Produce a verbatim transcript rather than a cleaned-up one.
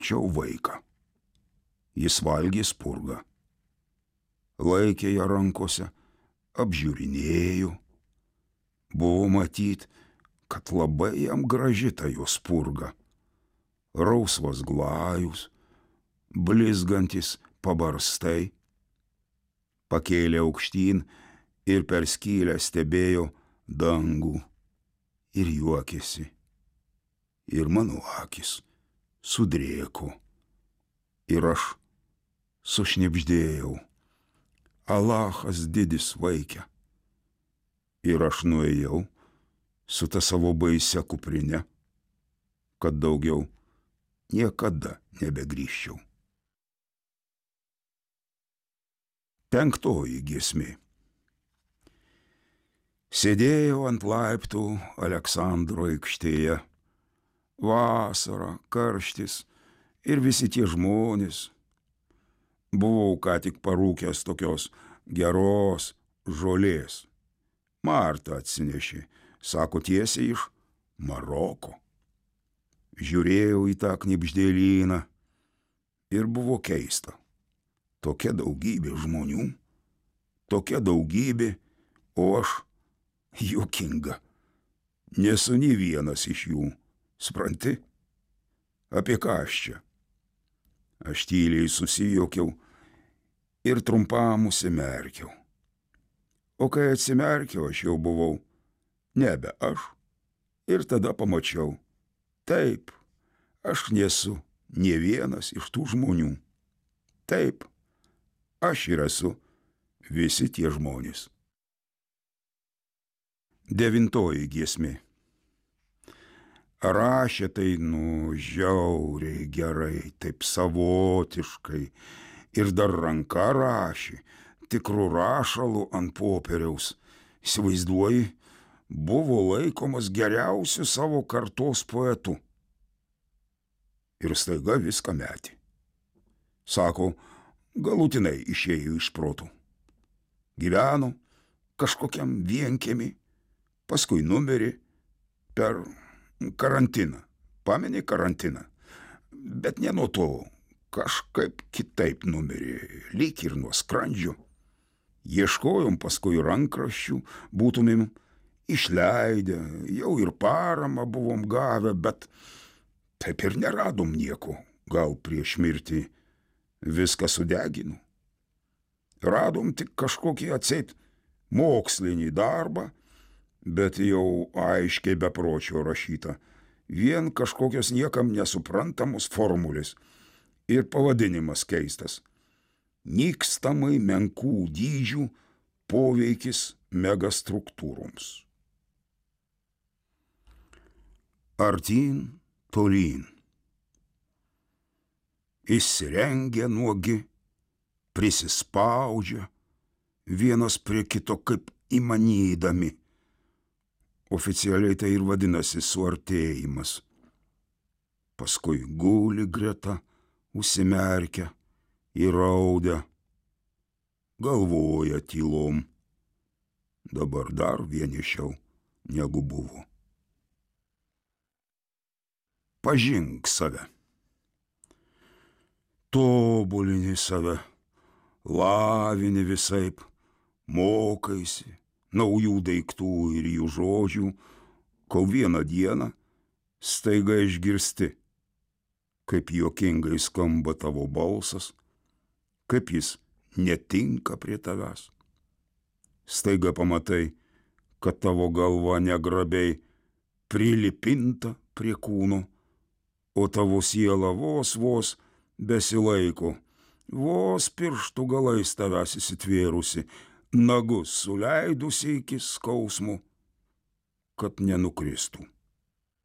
Čiau vaiką. Jis valgė spurgą. Laikė ją rankose, apžiūrinėjo. Buvo matyt, kad labai jam graži ta jo spurga. Rausvas glajus, blizgantis pabarstai. Pakėlė aukštyn ir per skylę stebėjo dangų ir juokėsi. Ir mano akis sudrėko. Ir aš sušnibždėjau: Alachas didis vaikė. Ir aš nuėjau su ta savo baisia kuprine, kad daugiau niekada nebegrįžčiau. Penktoji giesmė. Sėdėjau ant laiptų Aleksandro aikštėje. Vasara, karštis ir visi tie žmonės. Buvau ką tik parūkęs tokios geros žolės. Marta atsinešė, sako, tiesiai iš Maroko. Žiūrėjau į tą knibždėlyną ir buvo keista. Tokia daugybė žmonių, tokia daugybė, o aš juokinga. Nesu nei vienas iš jų, supranti? Apie ką aš čia? Aš tyliai susijuokiau ir trumpam užsimerkiau. O kai atsimerkiau, aš jau buvau nebe aš. Ir tada pamačiau, taip, aš nesu nė vienas iš tų žmonių. Taip, aš ir esu visi tie žmonės. Devintoji giesmė. Rašė tai, nu, žiauriai gerai, taip savotiškai. Ir dar ranka rašė, tikrų rašalų ant popieriaus. Įsivaizduoji, buvo laikomas geriausiu savo kartos poetu. Ir staiga viską metė. Sako, galutinai išėjo iš protų. Gyveno kažkokiam vienkiemy, paskui numirė per karantiną. Pameni karantiną? Bet ne nuo to, kažkaip kitaip numirė, lyg ir nuo skrandžio. Ieškojom paskui rankraščių, būtumėm išleidę, jau ir paramą buvom gavę, bet taip ir neradom nieko. Gal prieš mirtį viską sudegino. Radom tik kažkokį atseit mokslinį darbą, bet jau aiškiai bepročio rašyta. Vien kažkokios niekam nesuprantamos formulės. Ir pavadinimas keistas. Nykstamai menkų dydžių poveikis megastruktūroms. Artyn, tolyn. Įsirengę nuogi, prisispaudžia, vienas prie kito kaip įmanydami. Oficialiai tai ir vadinasi suartėjimas. Paskui guli greta, užsimerkia, įraudę, galvoja tylom. Dabar dar vienišiau negu buvo. Pažink save. Tobulini save, lavini visaip, mokaisi naujų daiktų ir jų žodžių, kol vieną dieną staiga išgirsti, kaip juokingai skamba tavo balsas, kaip jis netinka prie tavęs. Staiga pamatai, kad tavo galva negrabiai prilipinta prie kūno, o tavo siela vos vos besilaiko, vos pirštų galais tavęs įsitvėrusi, nagus suleidusi iki skausmų, kad nenukristų.